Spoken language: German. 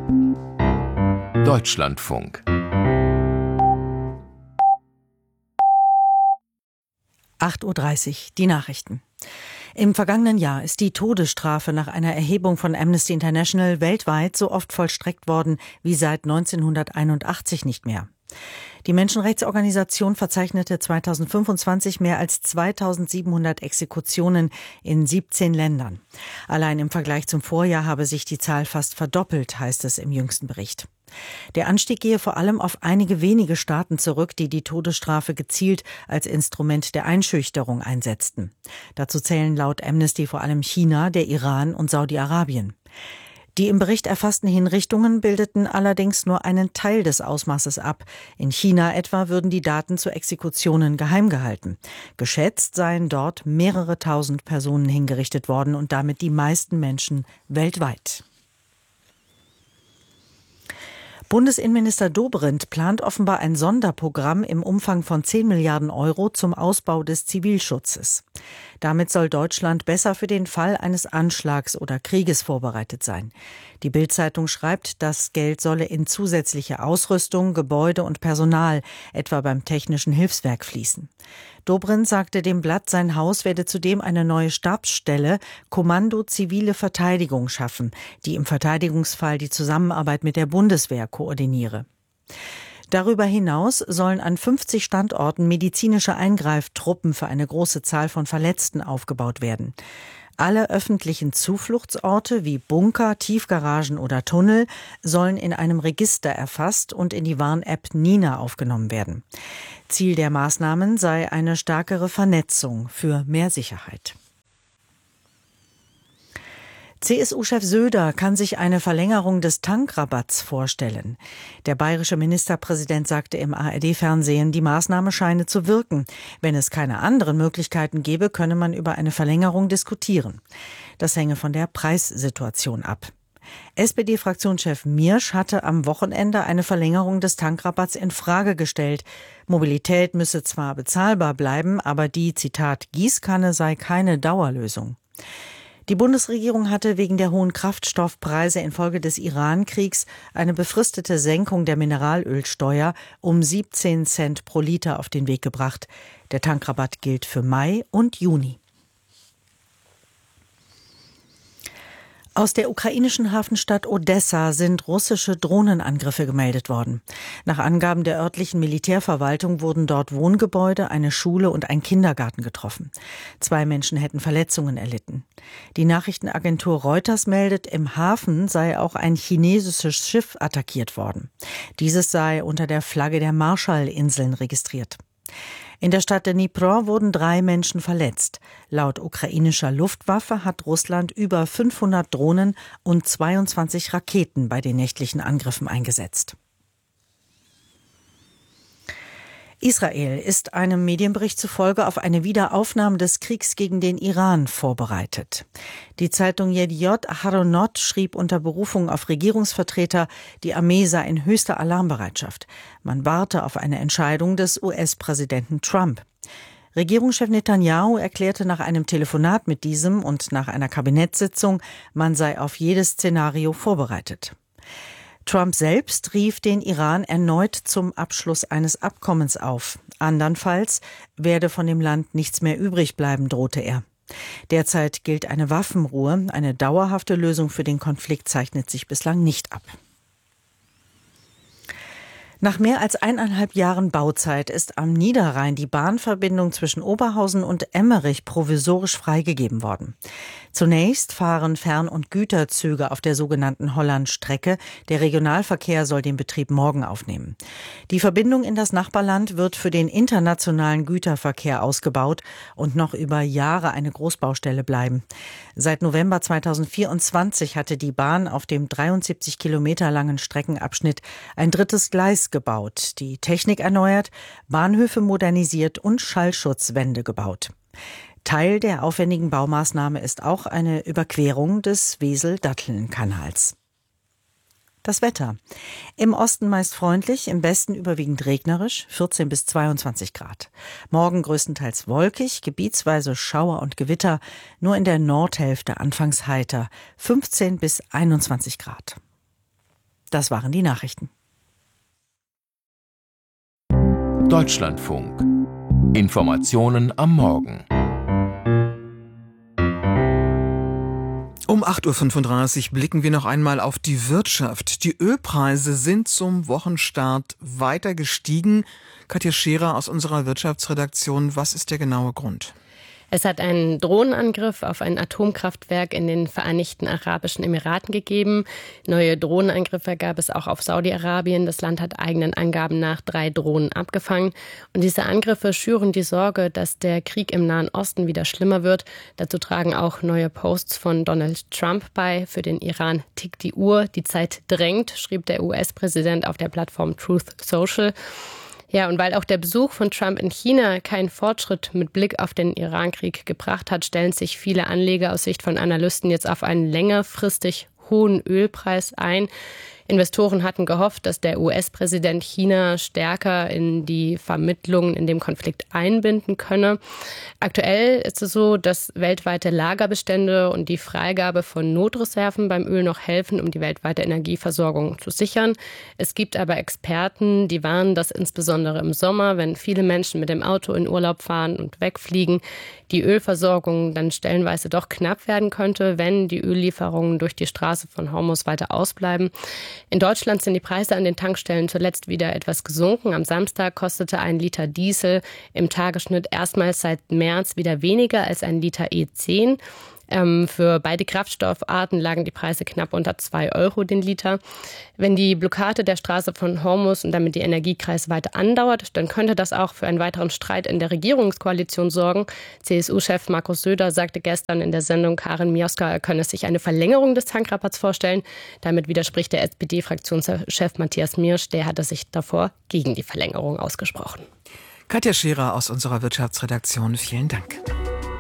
Deutschlandfunk. 8:30 Uhr, die Nachrichten. Im vergangenen Jahr ist die Todesstrafe nach einer Erhebung von Amnesty International weltweit so oft vollstreckt worden wie seit 1981 nicht mehr. Die Menschenrechtsorganisation verzeichnete 2025 mehr als 2700 Exekutionen in 17 Ländern. Allein im Vergleich zum Vorjahr habe sich die Zahl fast verdoppelt, heißt es im jüngsten Bericht. Der Anstieg gehe vor allem auf einige wenige Staaten zurück, die die Todesstrafe gezielt als Instrument der Einschüchterung einsetzten. Dazu zählen laut Amnesty vor allem China, der Iran und Saudi-Arabien. Die im Bericht erfassten Hinrichtungen bildeten allerdings nur einen Teil des Ausmaßes ab. In China etwa würden die Daten zu Exekutionen geheim gehalten. Geschätzt seien dort mehrere tausend Personen hingerichtet worden und damit die meisten Menschen weltweit. Bundesinnenminister Dobrindt plant offenbar ein Sonderprogramm im Umfang von 10 Milliarden Euro zum Ausbau des Zivilschutzes. Damit soll Deutschland besser für den Fall eines Anschlags oder Krieges vorbereitet sein. Die Bild-Zeitung schreibt, das Geld solle in zusätzliche Ausrüstung, Gebäude und Personal, etwa beim Technischen Hilfswerk, fließen. Dobrindt sagte dem Blatt, sein Haus werde zudem eine neue Stabsstelle Kommando Zivile Verteidigung schaffen, die im Verteidigungsfall die Zusammenarbeit mit der Bundeswehr koordiniere. Darüber hinaus sollen an 50 Standorten medizinische Eingreiftruppen für eine große Zahl von Verletzten aufgebaut werden. Alle öffentlichen Zufluchtsorte wie Bunker, Tiefgaragen oder Tunnel sollen in einem Register erfasst und in die Warn-App Nina aufgenommen werden. Ziel der Maßnahmen sei eine stärkere Vernetzung für mehr Sicherheit. CSU-Chef Söder kann sich eine Verlängerung des Tankrabatts vorstellen. Der bayerische Ministerpräsident sagte im ARD-Fernsehen, die Maßnahme scheine zu wirken. Wenn es keine anderen Möglichkeiten gäbe, könne man über eine Verlängerung diskutieren. Das hänge von der Preissituation ab. SPD-Fraktionschef Miersch hatte am Wochenende eine Verlängerung des Tankrabatts in Frage gestellt. Mobilität müsse zwar bezahlbar bleiben, aber die, Zitat, Gießkanne sei keine Dauerlösung. Die Bundesregierung hatte wegen der hohen Kraftstoffpreise infolge des Iran-Kriegs eine befristete Senkung der Mineralölsteuer um 17 Cent pro Liter auf den Weg gebracht. Der Tankrabatt gilt für Mai und Juni. Aus der ukrainischen Hafenstadt Odessa sind russische Drohnenangriffe gemeldet worden. Nach Angaben der örtlichen Militärverwaltung wurden dort Wohngebäude, eine Schule und ein Kindergarten getroffen. 2 Menschen hätten Verletzungen erlitten. Die Nachrichtenagentur Reuters meldet, im Hafen sei auch ein chinesisches Schiff attackiert worden. Dieses sei unter der Flagge der Marshallinseln registriert. In der Stadt Dnipro wurden 3 Menschen verletzt. Laut ukrainischer Luftwaffe hat Russland über 500 Drohnen und 22 Raketen bei den nächtlichen Angriffen eingesetzt. Israel ist einem Medienbericht zufolge auf eine Wiederaufnahme des Kriegs gegen den Iran vorbereitet. Die Zeitung Yediot Aharonot schrieb unter Berufung auf Regierungsvertreter, die Armee sei in höchster Alarmbereitschaft. Man warte auf eine Entscheidung des US-Präsidenten Trump. Regierungschef Netanyahu erklärte nach einem Telefonat mit diesem und nach einer Kabinettssitzung, man sei auf jedes Szenario vorbereitet. Trump selbst rief den Iran erneut zum Abschluss eines Abkommens auf. Andernfalls werde von dem Land nichts mehr übrig bleiben, drohte er. Derzeit gilt eine Waffenruhe. Eine dauerhafte Lösung für den Konflikt zeichnet sich bislang nicht ab. Nach mehr als 1,5 Jahren Bauzeit ist am Niederrhein die Bahnverbindung zwischen Oberhausen und Emmerich provisorisch freigegeben worden. Zunächst fahren Fern- und Güterzüge auf der sogenannten Hollandstrecke. Der Regionalverkehr soll den Betrieb morgen aufnehmen. Die Verbindung in das Nachbarland wird für den internationalen Güterverkehr ausgebaut und noch über Jahre eine Großbaustelle bleiben. Seit November 2024 hatte die Bahn auf dem 73 Kilometer langen Streckenabschnitt ein 3. Gleis gebaut, die Technik erneuert, Bahnhöfe modernisiert und Schallschutzwände gebaut. Teil der aufwendigen Baumaßnahme ist auch eine Überquerung des Wesel-Datteln-Kanals. Das Wetter. Im Osten meist freundlich, im Westen überwiegend regnerisch, 14 bis 22 Grad. Morgen größtenteils wolkig, gebietsweise Schauer und Gewitter, nur in der Nordhälfte anfangs heiter, 15 bis 21 Grad. Das waren die Nachrichten. Deutschlandfunk. Informationen am Morgen. Um 8.35 Uhr blicken wir noch einmal auf die Wirtschaft. Die Ölpreise sind zum Wochenstart weiter gestiegen. Katja Scherer aus unserer Wirtschaftsredaktion, was ist der genaue Grund? Es hat einen Drohnenangriff auf ein Atomkraftwerk in den Vereinigten Arabischen Emiraten gegeben. Neue Drohnenangriffe gab es auch auf Saudi-Arabien. Das Land hat eigenen Angaben nach 3 Drohnen abgefangen. Und diese Angriffe schüren die Sorge, dass der Krieg im Nahen Osten wieder schlimmer wird. Dazu tragen auch neue Posts von Donald Trump bei. Für den Iran tickt die Uhr, die Zeit drängt, schrieb der US-Präsident auf der Plattform Truth Social. Ja, und weil auch der Besuch von Trump in China keinen Fortschritt mit Blick auf den Iran-Krieg gebracht hat, stellen sich viele Anleger aus Sicht von Analysten jetzt auf einen längerfristig hohen Ölpreis ein. Investoren hatten gehofft, dass der US-Präsident China stärker in die Vermittlungen in dem Konflikt einbinden könne. Aktuell ist es so, dass weltweite Lagerbestände und die Freigabe von Notreserven beim Öl noch helfen, um die weltweite Energieversorgung zu sichern. Es gibt aber Experten, die warnen, dass insbesondere im Sommer, wenn viele Menschen mit dem Auto in Urlaub fahren und wegfliegen, die Ölversorgung dann stellenweise doch knapp werden könnte, wenn die Öllieferungen durch die Straße von Hormuz weiter ausbleiben. In Deutschland sind die Preise an den Tankstellen zuletzt wieder etwas gesunken. Am Samstag kostete ein Liter Diesel im Tagesschnitt erstmals seit März wieder weniger als ein Liter E10. Für beide Kraftstoffarten lagen die Preise knapp unter 2 Euro den Liter. Wenn die Blockade der Straße von Hormuz und damit die Energiekrise weiter andauert, dann könnte das auch für einen weiteren Streit in der Regierungskoalition sorgen. CSU-Chef Markus Söder sagte gestern in der Sendung Karin Mioska, er könne sich eine Verlängerung des Tankrabatts vorstellen. Damit widerspricht der SPD-Fraktionschef Matthias Miersch, der hatte sich davor gegen die Verlängerung ausgesprochen. Katja Scherer aus unserer Wirtschaftsredaktion, vielen Dank.